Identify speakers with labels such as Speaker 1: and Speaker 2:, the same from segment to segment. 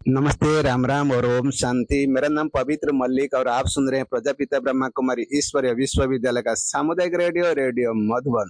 Speaker 1: नमस्ते, राम राम और ओम शांति। मेरा नाम पवित्र मल्लिक और आप सुन रहे हैं प्रजापिता ब्रह्मा कुमारी ईश्वरीय विश्वविद्यालय का सामुदायिक रेडियो रेडियो मधुबन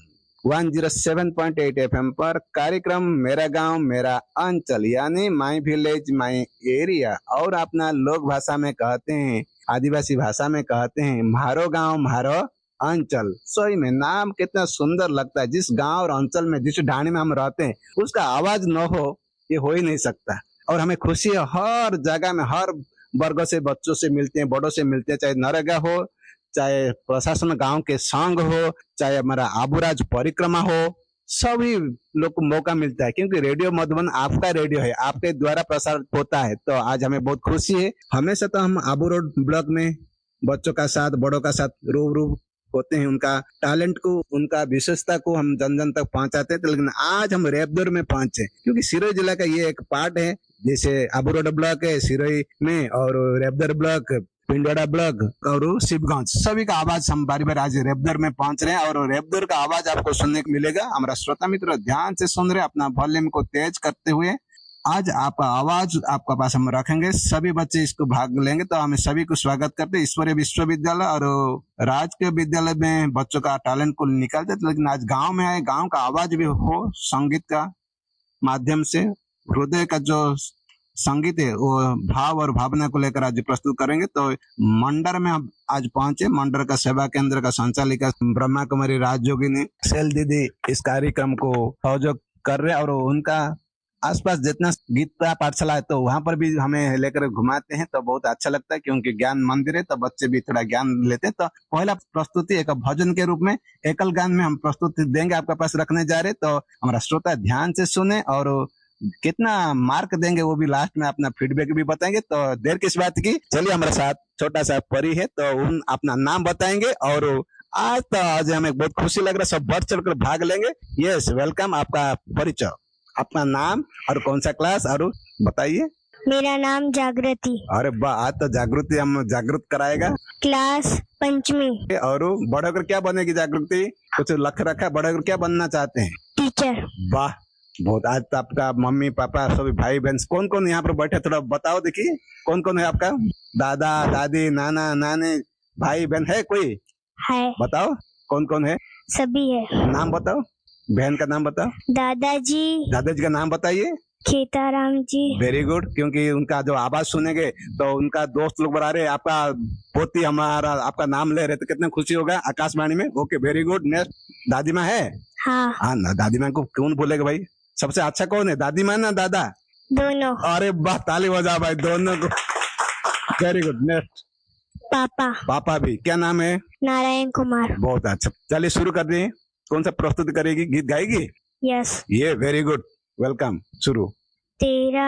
Speaker 1: 107.8 एफएम पर कार्यक्रम मेरा गांव मेरा अंचल यानी माई विलेज माई एरिया, और अपना लोक भाषा में कहते हैं, आदिवासी भाषा में कहते हैं म्हारो गांव म्हारो अंचल। सही में नाम कितना सुंदर लगता है। जिस गांव और अंचल में, जिस ढाणी में हम रहते हैं, उसका आवाज न हो ये हो ही नहीं सकता। और हमें खुशी है, हर जगह में हर वर्ग से बच्चों से मिलते हैं, बड़ों से मिलते हैं, चाहे नरेगा हो, चाहे प्रशासन गांव के संघ हो, चाहे हमारा आबूराज परिक्रमा हो, सभी लोग को मौका मिलता है क्योंकि रेडियो मधुबन आपका रेडियो है, आपके द्वारा प्रसारित होता है। तो आज हमें बहुत खुशी है। हमेशा तो हम आबू रोड ब्लॉक में बच्चों का साथ, बड़ों का साथ रूबरू होते हैं, उनका टैलेंट को, उनका विशेषता को हम जन जन तक पहुंचाते हैं। तो लेकिन आज हम रेपदौर में पहुंचे क्योंकि सिरोही जिला का ये एक पार्ट है। जैसे आबूरोड ब्लॉक है सिरोही में, और रेपदर ब्लॉक, पिंडवाड़ा ब्लॉक और शिवगंज, सभी का आवाज हम बारी बारी आज रेपदर में पहुंच रहे हैं और रेपदर का आवाज आपको सुनने को मिलेगा। हमारा श्रोता मित्र ध्यान से सुन रहे, अपना वॉल्यूम को तेज करते हुए आज आपका आवाज आपका पास हम रखेंगे। सभी बच्चे इसको भाग लेंगे। तो हमें सभी को स्वागत करते हैं ईश्वरीय विश्वविद्यालय और राजकीय विद्यालय में बच्चों का टैलेंट को निकालते। लेकिन आज गांव में आए, गांव का आवाज भी हो, संगीत का माध्यम से हृदय का जो संगीत है वो भाव और भावना को लेकर आज प्रस्तुत करेंगे। तो मंडर में हम आज पहुंचे। मंडर का सेवा केंद्र का संचालिका ब्रह्मा कुमारी राजयोगिनी सेल दीदी इस कार्यक्रम को सहयोग कर रहे हैं और उनका आसपास जितना गीता पाठशाला है तो वहां पर भी हमें लेकर घुमाते हैं। तो बहुत अच्छा लगता है क्योंकि ज्ञान मंदिर है, तो बच्चे भी थोड़ा ज्ञान लेते हैं। तो पहला प्रस्तुति एक भजन के रूप में एकल गान में हम प्रस्तुति देंगे, आपके पास रखने जा रहे। तो हमारा श्रोता ध्यान से सुने और कितना मार्क देंगे वो भी लास्ट में अपना फीडबैक भी बताएंगे। तो देर किस बात की, चलिए हमारे साथ छोटा सा परी है तो उन अपना नाम बताएंगे। और आज हमें बहुत खुशी लग रहा है, सब बढ़ चढ़कर भाग लेंगे। Yes, welcome. आपका परिचय, अपना नाम और कौन सा क्लास, और बताइए।
Speaker 2: मेरा नाम जागृति।
Speaker 1: अरे वाह, आज तो जागृति हम जागृत कराएगा।
Speaker 2: क्लास पंचमी।
Speaker 1: और बड़े होकर क्या बनेगी जागृति? कुछ लख रखा, बड़े होकर क्या बनना चाहते हैं?
Speaker 2: टीचर।
Speaker 1: वाह, बहुत। आज तो आपका मम्मी पापा सभी भाई बहन कौन कौन यहाँ पर बैठे, थोड़ा बताओ देखिए कौन कौन है आपका? दादा दादी नाना नानी भाई बहन है कोई?
Speaker 2: है।
Speaker 1: बताओ कौन कौन है?
Speaker 2: सभी है।
Speaker 1: नाम बताओ, बहन का नाम बताओ।
Speaker 2: दादाजी।
Speaker 1: दादाजी का नाम बताइए।
Speaker 2: खेताराम जी।
Speaker 1: वेरी गुड, क्योंकि उनका जो आवाज सुनेंगे तो उनका दोस्त लोग बता रहे आपका पोती हमारा आपका नाम ले रहे, तो कितना खुशी होगा आकाशवाणी में। Okay, very good. नेक्स्ट, दादी माँ है?
Speaker 2: हाँ
Speaker 1: ना, दादी माँ को कौन बोलेगा भाई? सबसे अच्छा कौन है, दादी माँ ना दादा?
Speaker 2: दोनों।
Speaker 1: अरे वाह, ताली बजा भाई दोनों को। Very good. नेक्स्ट,
Speaker 2: पापा।
Speaker 1: पापा भी। क्या नाम है?
Speaker 2: नारायण कुमार।
Speaker 1: बहुत अच्छा। चलिए शुरू कर दिए। कौन सा प्रस्तुति करेगी, गीत गाएगी?
Speaker 2: यस।
Speaker 1: ये वेरी गुड, वेलकम। शुरू।
Speaker 2: तेरा